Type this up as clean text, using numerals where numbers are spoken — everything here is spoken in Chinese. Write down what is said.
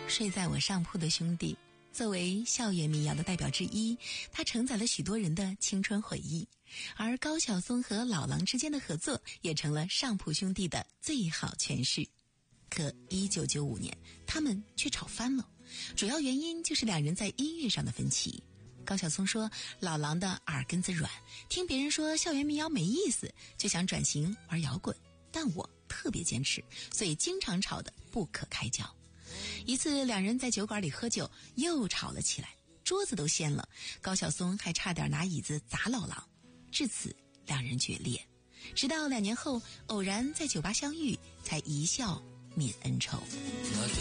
睡在我上铺的兄弟，作为校园民谣的代表之一，它承载了许多人的青春回忆。而高晓松和老狼之间的合作，也成了上铺兄弟的最好诠释。可1995年，他们却吵翻了，主要原因就是两人在音乐上的分歧。高晓松说老狼的耳根子软，听别人说校园民谣没意思，就想转型玩摇滚，但我特别坚持，所以经常吵得不可开交。一次两人在酒馆里喝酒，又吵了起来，桌子都掀了，高晓松还差点拿椅子砸老狼，至此两人决裂。直到2年后偶然在酒吧相遇，才一笑泯恩仇。